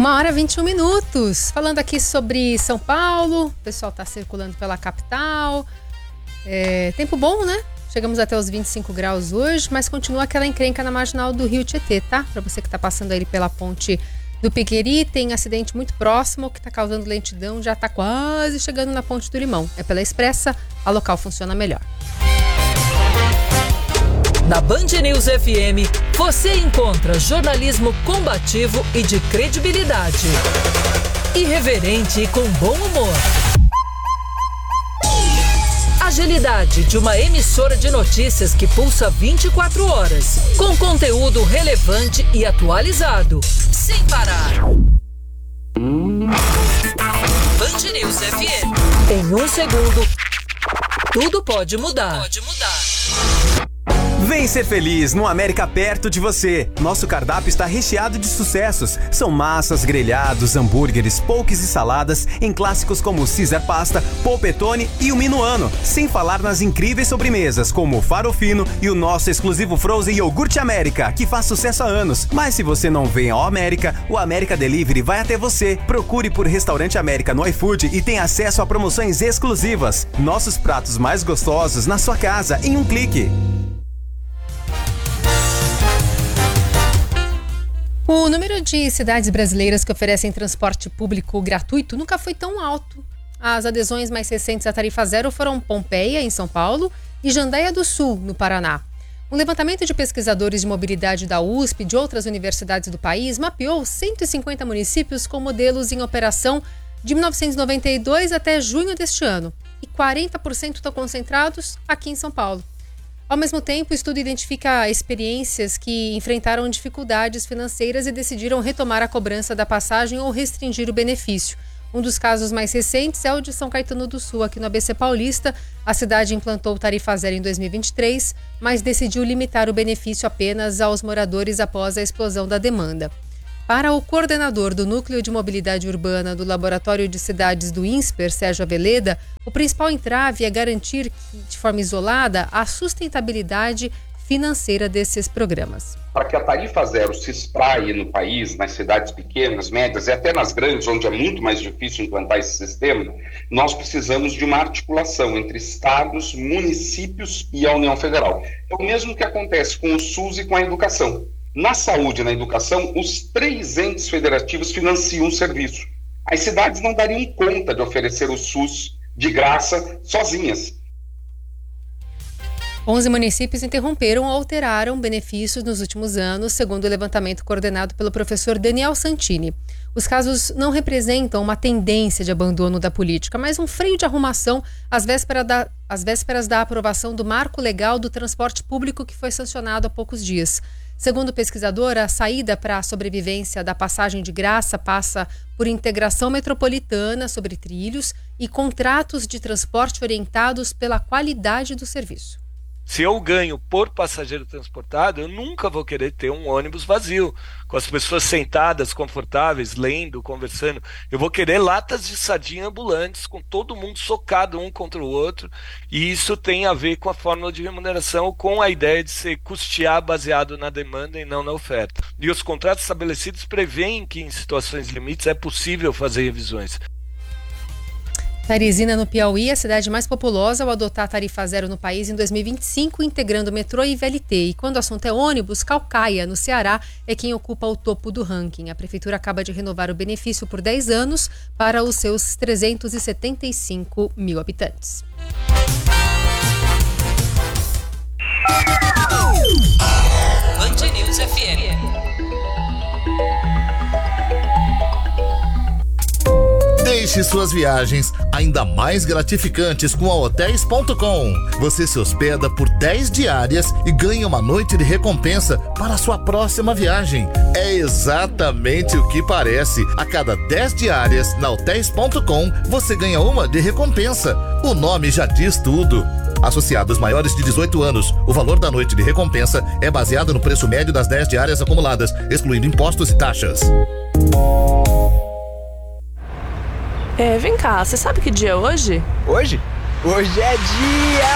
1h21. Falando aqui sobre São Paulo, o pessoal está circulando pela capital. Tempo bom, né? Chegamos até os 25 graus hoje, mas continua aquela encrenca na marginal do Rio Tietê, tá? Para você que está passando aí pela ponte do Piqueri, tem acidente muito próximo que está causando lentidão, já está quase chegando na ponte do Limão. É pela Expressa, a local funciona melhor. Na Band News FM, você encontra jornalismo combativo e de credibilidade. Irreverente e com bom humor. Agilidade de uma emissora de notícias que pulsa 24 horas, com conteúdo relevante e atualizado, sem parar. Band News FM. Em um segundo, tudo pode mudar. Vem ser feliz no América perto de você. Nosso cardápio está recheado de sucessos. São massas, grelhados, hambúrgueres, pokés e saladas em clássicos como Caesar Pasta, Polpettone e o Minuano. Sem falar nas incríveis sobremesas como o Farofino e o nosso exclusivo Frozen Iogurte América, que faz sucesso há anos. Mas se você não vem ao América, o América Delivery vai até você. Procure por Restaurante América no iFood e tenha acesso a promoções exclusivas. Nossos pratos mais gostosos na sua casa em um clique. O número de cidades brasileiras que oferecem transporte público gratuito nunca foi tão alto. As adesões mais recentes à tarifa zero foram Pompeia, em São Paulo, e Jandaia do Sul, no Paraná. Um levantamento de pesquisadores de mobilidade da USP e de outras universidades do país mapeou 150 municípios com modelos em operação de 1992 até junho deste ano. E 40% estão concentrados aqui em São Paulo. Ao mesmo tempo, o estudo identifica experiências que enfrentaram dificuldades financeiras e decidiram retomar a cobrança da passagem ou restringir o benefício. Um dos casos mais recentes é o de São Caetano do Sul, aqui no ABC Paulista. A cidade implantou tarifa zero em 2023, mas decidiu limitar o benefício apenas aos moradores após a explosão da demanda. Para o coordenador do Núcleo de Mobilidade Urbana do Laboratório de Cidades do INSPER, Sérgio Aveleda, o principal entrave é garantir, de forma isolada, a sustentabilidade financeira desses programas. Para que a tarifa zero se espraie no país, nas cidades pequenas, médias e até nas grandes, onde é muito mais difícil implantar esse sistema, nós precisamos de uma articulação entre estados, municípios e a União Federal. É o mesmo que acontece com o SUS e com a educação. Na saúde e na educação, os 3 entes federativos financiam o serviço. As cidades não dariam conta de oferecer o SUS de graça sozinhas. 11 municípios interromperam ou alteraram benefícios nos últimos anos, segundo o levantamento coordenado pelo professor Daniel Santini. Os casos não representam uma tendência de abandono da política, mas um freio de arrumação às vésperas da aprovação do Marco Legal do Transporte Público, que foi sancionado há poucos dias. Segundo o pesquisador, a saída para a sobrevivência da passagem de graça passa por integração metropolitana sobre trilhos e contratos de transporte orientados pela qualidade do serviço. Se eu ganho por passageiro transportado, eu nunca vou querer ter um ônibus vazio, com as pessoas sentadas, confortáveis, lendo, conversando. Eu vou querer latas de sardinha ambulantes, com todo mundo socado um contra o outro. E isso tem a ver com a fórmula de remuneração, com a ideia de se custear baseado na demanda e não na oferta. E os contratos estabelecidos prevêem que, em situações limites, é possível fazer revisões. Teresina, no Piauí, a cidade mais populosa ao adotar a tarifa zero no país em 2025, integrando metrô e VLT. E quando o assunto é ônibus, Caucaia, no Ceará, é quem ocupa o topo do ranking. A prefeitura acaba de renovar o benefício por 10 anos para os seus 375 mil habitantes. Band News FM. Deixe suas viagens ainda mais gratificantes com a Hotels.com. Você se hospeda por 10 diárias e ganha uma noite de recompensa para a sua próxima viagem. É exatamente o que parece. A cada 10 diárias na Hotels.com, você ganha uma de recompensa. O nome já diz tudo. Associados maiores de 18 anos, o valor da noite de recompensa é baseado no preço médio das 10 diárias acumuladas, excluindo impostos e taxas. Vem cá, você sabe que dia é hoje? Hoje? Hoje é dia